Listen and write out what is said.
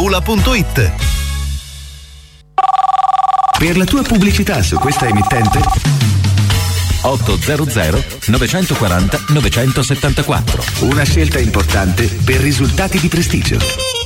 Formula.it. Per la tua pubblicità su questa emittente 800 940 974. Una scelta importante per risultati di prestigio.